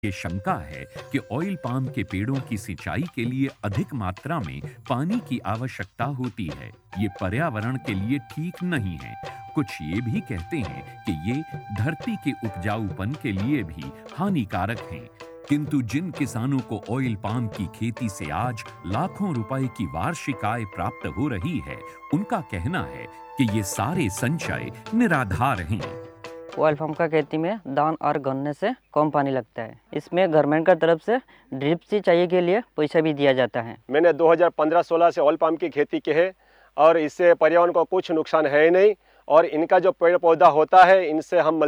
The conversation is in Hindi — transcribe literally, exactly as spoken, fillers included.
ये शंका है कि ऑयल पाम के पेड़ों की सिंचाई के लिए अधिक मात्रा में पानी की आवश्यकता होती है। ये पर्यावरण के लिए ठीक नहीं है। कुछ ये भी कहते हैं कि ये धरती के उपजाऊपन के लिए भी हानिकारक हैं। किंतु जिन किसानों को ऑयल पाम की खेती से आज लाखों रुपए की वार्षिक आय प्राप्त हो रही है, उनका कहना है कि ये सारे संचय निराधार हैं। ऑयल पाम का खेती में धान और गन्ने से कम पानी लगता है। इसमें गवर्नमेंट का तरफ से ड्रिप सिंचाई के लिए पैसा भी दिया जाता है। मैंने दो हज़ार पंद्रह सोलह से ऑयल पाम की खेती की है और इससे पर्यावरण को कुछ नुकसान है ही नहीं और इनका जो पेड़ पौधा होता है इनसे हम